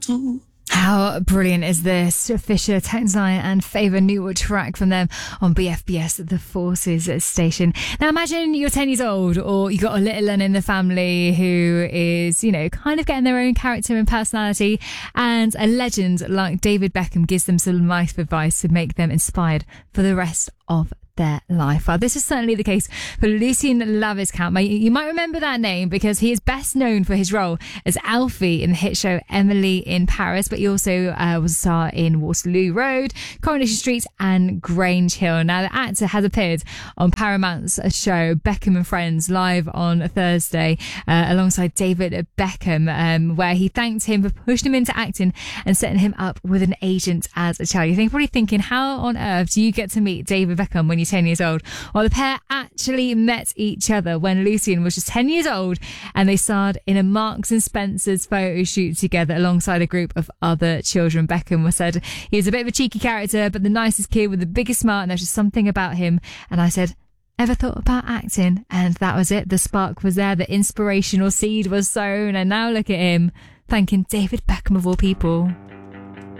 How brilliant is this? Fisher, Tones Lion and Favour, new track from them on BFBS, the Forces station. Now imagine you're 10 years old, or you got a little one in the family who is, kind of getting their own character and personality, and a legend like David Beckham gives them some life advice to make them inspired for the rest of their life. Well, this is certainly the case for Lucien Laviscamp. You might remember that name because he is best known for his role as Alfie in the hit show Emily in Paris, but he also was a star in Waterloo Road, Coronation Street and Grange Hill. Now, the actor has appeared on Paramount's show Beckham and Friends live on Thursday alongside David Beckham, where he thanked him for pushing him into acting and setting him up with an agent as a child. You're probably thinking, how on earth do you get to meet David Beckham when you're 10 years old? Well, the pair actually met each other when Lucien was just 10 years old, and they starred in a Marks and Spencer's photo shoot together alongside a group of other children. Beckham was said he was a bit of a cheeky character, but the nicest kid with the biggest smile, and there's just something about him. And I said, ever thought about acting? And that was it. The spark was there, the inspirational seed was sown, and now look at him thanking David Beckham of all people.